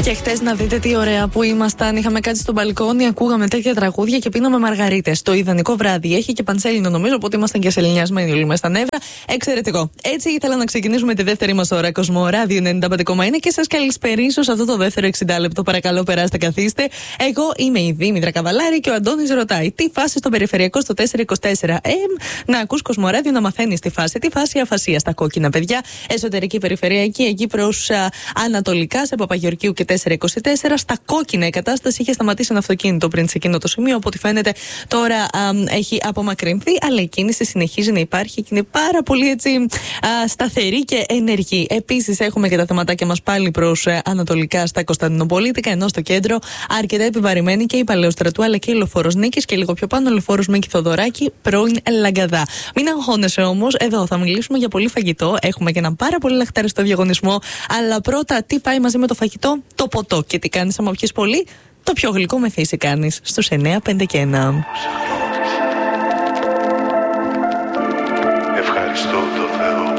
Και χτες να δείτε τι ωραία που ήμασταν. Είχαμε κάτσει στο μπαλκόνι, ακούγαμε τέτοια τραγούδια και πίναμε μαργαρίτες. Το ιδανικό βράδυ. Έχει και πανσέλινο νομίζω, οπότε ήμασταν και σεληνιασμένοι όλοι μέσα στα νεύρα. Εξαιρετικό. Έτσι ήθελα να ξεκινήσουμε τη δεύτερη μας ώρα. Κοσμοράδιο 95,1 και σας καλησπερίσω σε αυτό το δεύτερο 60 λεπτό. Παρακαλώ, περάστε, καθίστε. Εγώ είμαι η Δήμητρα Καβαλάρη και ο Αντώνης ρωτάει τι φάση στο περιφερειακό στο 424. Να ακούς Κοσμοράδιο να μαθαίνεις τη φάση. Τι φάση αφασία στα κόκκινα, παιδιά. Εσωτερική περιφερειακή, εκεί προς ανατολικά, σε Παπαγεωργίου και 424. Στα κόκκινα η κατάσταση είχε σταματήσει ένα αυτοκίνητο πριν σε εκείνο το σημείο. Από ό,τι φαίνεται τώρα έχει απομακρυνθεί, αλλά η κίνηση συνεχίζει να υπάρχει και είναι πάρα πολύ έτσι σταθερή και ενεργή. Επίσης, έχουμε και τα θεματάκια μας πάλι προς ανατολικά στα Κωνσταντινοπολίτικα, ενώ στο κέντρο αρκετά επιβαρημένη και η Παλαιοστρατού αλλά και η Λεωφόρος Νίκης και λίγο πιο πάνω Λεωφόρος Μίκη Θοδωράκη, πρώην Λαγκαδά. Μην αγχώνεσαι όμως, εδώ θα μιλήσουμε για πολύ φαγητό. Έχουμε και ένα πάρα πολύ λαχταριστό διαγωνισμό. Αλλά πρώτα, τι πάει μαζί με το φαγητό? Το ποτό. Και τι κάνεις άμα πιεις πολύ? Το πιο γλυκό μεθύσι κάνεις στους 9, 5 και 1. Ευχαριστώ το Θεό